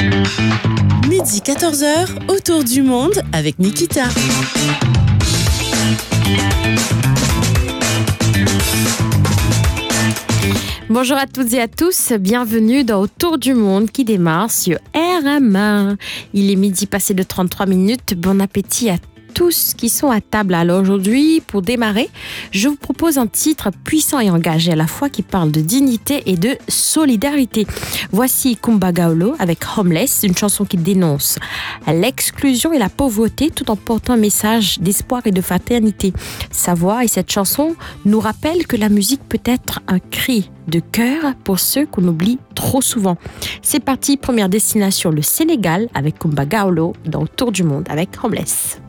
Midi 14h, autour du monde avec Nikita. Bonjour à toutes et à tous, bienvenue dans Autour du monde qui démarre sur RMA. Il est midi passé de 33 minutes, bon appétit à tous qui sont à table. Alors aujourd'hui, pour démarrer, je vous propose un titre puissant et engagé à la fois qui parle de dignité et de solidarité. Voici Kumbagaolo avec Homeless, une chanson qui dénonce l'exclusion et la pauvreté tout en portant un message d'espoir et de fraternité. Sa voix et cette chanson nous rappellent que la musique peut être un cri de cœur pour ceux qu'on oublie trop souvent. C'est parti, première destination, le Sénégal avec Kumbagaolo dans Autour du monde avec Homeless.